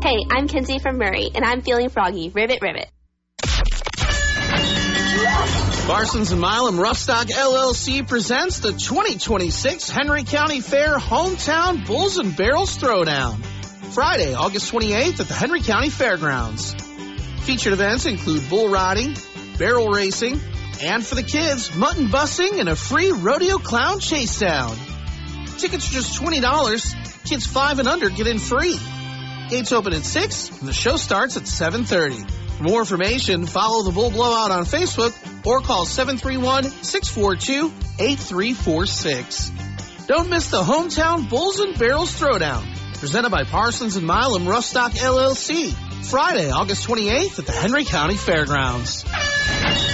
Hey, I'm Kenzie from Murray, and I'm feeling froggy. Ribbit, ribbit. Parsons & Milam Roughstock LLC presents the 2026 Henry County Fair Hometown Bulls and Barrels Throwdown. Friday, August 28th at the Henry County Fairgrounds. Featured events include bull riding, barrel racing, and for the kids, mutton busting and a free rodeo clown chase down. Tickets are just $20. Kids 5 and under get in free. Gates open at 6 and the show starts at 7:30. For more information, follow the Bull Blowout on Facebook or call 731-642-8346. Don't miss the Hometown Bulls and Barrels Throwdown, presented by Parsons & Milam Roughstock LLC. Friday, August 28th at the Henry County Fairgrounds.